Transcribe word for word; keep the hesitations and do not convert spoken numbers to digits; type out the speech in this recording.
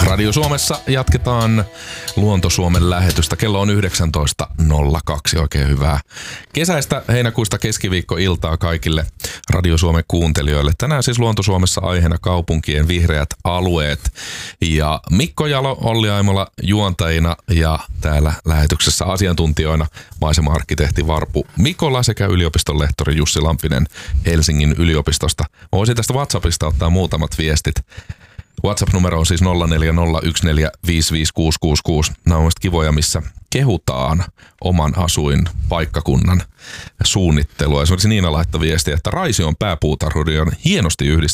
Radio Suomessa jatketaan Luonto Suomen lähetystä. Kello on yhdeksäntoista nolla kaksi. Oikein hyvää kesäistä heinäkuista keskiviikkoiltaa kaikille Radio Suomen kuuntelijoille. Tänään siis Luonto Suomessa aiheena kaupunkien vihreät alueet. Ja Mikko Jalo, Olli Aimola juontajina ja täällä lähetyksessä asiantuntijoina maisema-arkkitehti Varpu Mikola sekä yliopiston lehtori Jussi Lampinen Helsingin yliopistosta. Mä voisin tästä WhatsAppista ottaa muutamat viestit. WhatsApp-numero on siis nolla neljä nolla yksi neljä viisi viisi kuusi kuusi kuusi. Nämä on kivoja, missä kehutaan oman asuinpaikkakunnan suunnittelua. Esimerkiksi Niina laittoi viestiä, että Raision pääpuutarhuri on hienosti